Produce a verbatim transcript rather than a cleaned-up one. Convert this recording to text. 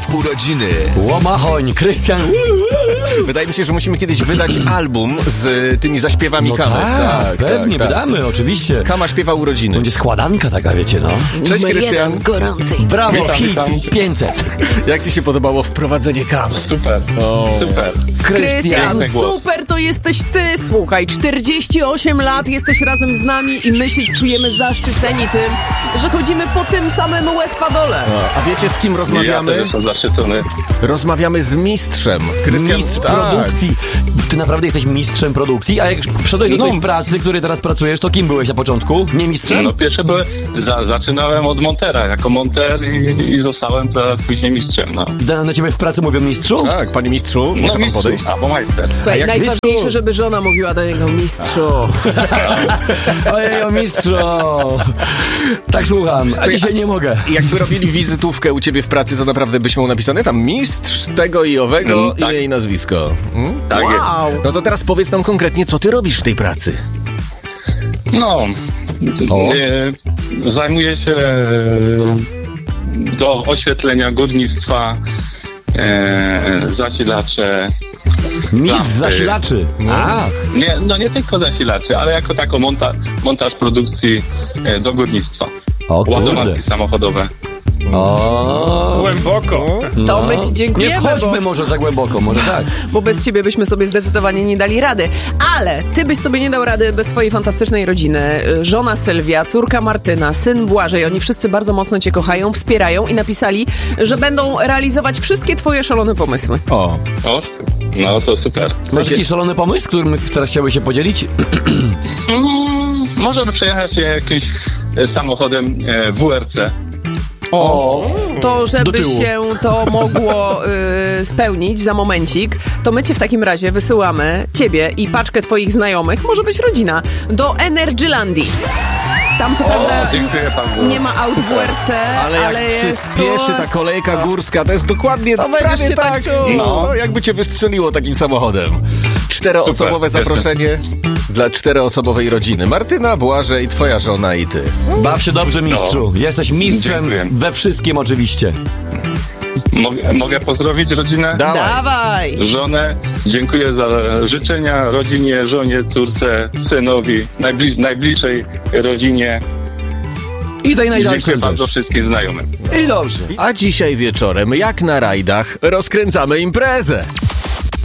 w urodziny. Łomachoń, Krystian. Wydaje mi się, że musimy kiedyś wydać album z tymi zaśpiewami No Kamy. tak, pewnie, tak, tak. wydamy, oczywiście. Kama śpiewa urodziny. Będzie składanka taka, wiecie, no. Cześć, Numer Krystian. jeden, gorącej. Brawo, Witam, hit, witam. pięćset. Jak ci się podobało wprowadzenie Kamy? Super, super. Krystian, Piękny głos. super to jesteś ty, słuchaj, czterdzieści osiem lat, jesteś razem z nami i my się czujemy zaszczyceni tym, że chodzimy po tym samym łez-padole. A wiecie, z kim Ja rozmawiamy? też jestem zaszczycony. Rozmawiamy z mistrzem. Krystian, Mistrz tak. produkcji. Ty naprawdę jesteś mistrzem produkcji? A jak wszedłeś do No. tej pracy, której teraz pracujesz, to kim byłeś na początku? Nie mistrzem? No pierwsze były, za, zaczynałem od montera, jako monter i, i zostałem teraz później mistrzem, no. Na, na ciebie w pracy mówią mistrzu? Tak, panie mistrzu, może No pan mistrzu, podejść? albo majster. Słuchaj, jak najważniejsze, mistrzu? żeby żona mówiła do niego mistrzu. Ojej, o mistrzu! Tak słucham, a dzisiaj nie mogę. Jakby robili wizytówkę u ciebie w pracy, to naprawdę byś miał napisane tam mistrz tego i owego, Mm, tak. imię i nazwisko. Hmm? Tak Wow. jest. No to teraz powiedz nam konkretnie, co ty robisz w tej pracy. No, e, zajmuję się e, do oświetlenia górnictwa, e, zasilacze. Mistrz Lampy. zasilaczy. Ach, Nie, no nie tylko zasilaczy, ale jako tako monta, montaż produkcji e, do górnictwa. o Ładowarki kurde. samochodowe. O, Głęboko. To my ci nie dziękujemy, wchodźmy bo, może za głęboko, może tak. bo bez ciebie byśmy sobie zdecydowanie nie dali rady. Ale ty byś sobie nie dał rady bez swojej fantastycznej rodziny. Żona Sylwia, córka Martyna, syn Błażej. Oni wszyscy bardzo mocno cię kochają, wspierają i napisali, że będą realizować wszystkie twoje szalone pomysły. O, O, no to super. Masz jakiś szalony pomysł, którym teraz chciałbyś się podzielić? Mm, możemy przejechać się jakimś e, samochodem e, W R C. O, To Do żeby tyłu. się to mogło y, spełnić za momencik, to my cię w takim razie wysyłamy, ciebie i paczkę twoich znajomych, może być rodzina, do Energylandii. Tam co prawda Dziękuję bardzo. nie ma aut w W R C, ale ale, jak jest przyspieszy to... ta kolejka górska, to jest dokładnie To będziesz prawie się tak tak. czuł. No, jakby cię wystrzeliło takim samochodem. Czteroosobowe Super, zaproszenie dla czteroosobowej rodziny. Martyna, Błażej, twoja żona i ty. baw się dobrze, mistrzu. Jesteś mistrzem Dziękuję. we wszystkim oczywiście. Mogę, mogę pozdrowić rodzinę? Dawaj. Dawaj! Żonę. Dziękuję za życzenia rodzinie, żonie, córce, synowi, najbli- najbliższej rodzinie. I tej I najdalszej dziękuję też. bardzo wszystkim znajomym. I dobrze. A dzisiaj wieczorem, jak na rajdach, rozkręcamy imprezę.